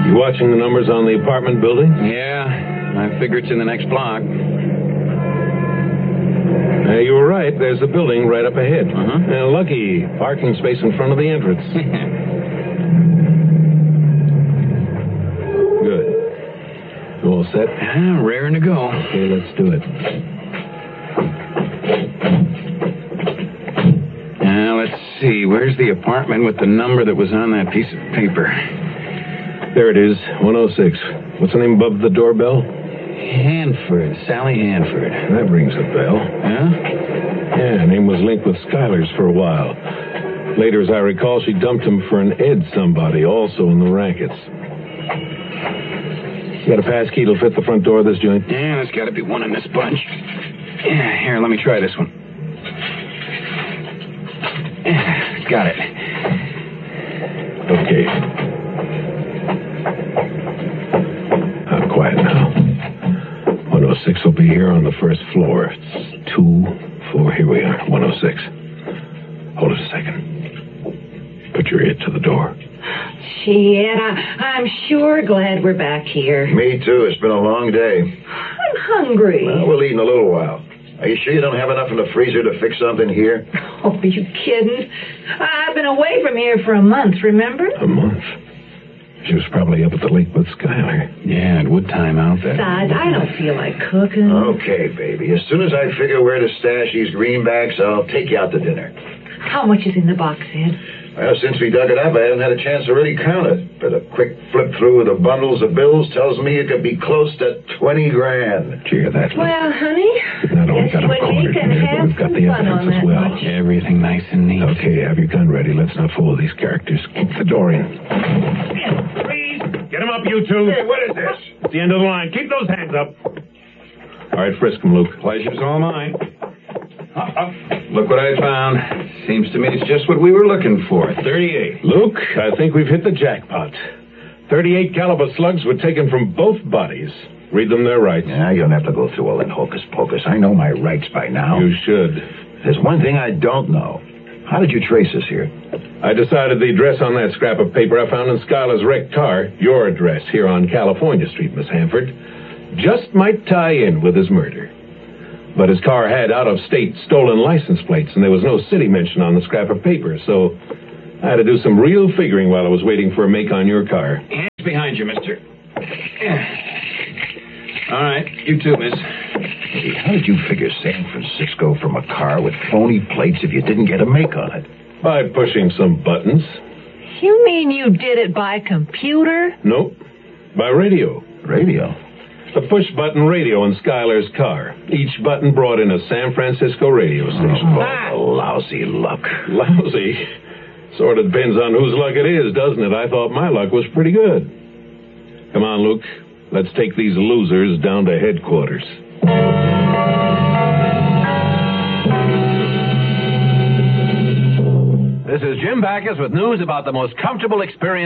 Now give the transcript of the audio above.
You watching the numbers on the apartment building? Yeah, I figure it's in the next block. You were right. There's a building right up ahead. Lucky parking space in front of the entrance. Good. You all set? Raring to go. Okay, let's do it. Let's see. Where's the apartment with the number that was on that piece of paper? There it is, 106. What's the name above the doorbell? Hanford. Sally Hanford. That rings a bell. Huh? Yeah, her name was linked with Schuyler's for a while. Later, as I recall, she dumped him for an Ed somebody, also in the rackets. You got a pass key that'll fit the front door of this joint? Yeah, there's got to be one in this bunch. Yeah, here, let me try this one. Yeah, got it. Okay. Quiet now. 106 will be here on the first floor. It's 2, 4, here we are, 106. Hold it a second. Put your ear to the door. Shit, I'm sure glad we're back here. Me too. It's been a long day. I'm hungry. Well, we'll eat in a little while. Are you sure you don't have enough in the freezer to fix something here? Oh, are you kidding? I've been away from here for a month, remember? A month? She was probably up at the lake with Schuyler. Yeah, it would time out that. Besides, I don't feel like cooking. Okay, baby. As soon as I figure where to stash these greenbacks, I'll take you out to dinner. How much is in the box, Ed? Well, since we dug it up, I haven't had a chance to really count it. But a quick flip through of the bundles of bills tells me it could be close to 20 grand. Cheer that. Well, honey, We've not only got them cornered can here, but have we've got some the fun evidence on as that well. much. Everything nice and neat. Okay, have your gun ready. Let's not fool these characters. Keep the door in. Freeze! Get him up, you two. Hey, what is this? It's the end of the line. Keep those hands up. All right, frisk him, Luke. Pleasure's all mine. Look what I found. Seems to me it's just what we were looking for. 38. Luke, I think we've hit the jackpot. 38 caliber slugs were taken from both bodies. Read them their rights. Yeah, you don't have to go through all that hocus pocus. I know my rights by now. You should. There's one thing I don't know. How did you trace us here? I decided the address on that scrap of paper I found in Schuyler's wrecked car, your address here on California Street, Miss Hanford, just might tie in with his murder. But his car had out-of-state stolen license plates, and there was no city mention on the scrap of paper, so I had to do some real figuring while I was waiting for a make on your car. Hands behind you, mister. All right, you too, miss. Hey, how did you figure San Francisco from a car with phony plates if you didn't get a make on it? By pushing some buttons. You mean you did it by computer? Nope. By radio. Radio? The push-button radio in Schuyler's car. Each button brought in a San Francisco radio station. Oh, lousy luck. Lousy? Sort of depends on whose luck it is, doesn't it? I thought my luck was pretty good. Come on, Luke. Let's take these losers down to headquarters. This is Jim Backus with news about the most comfortable experience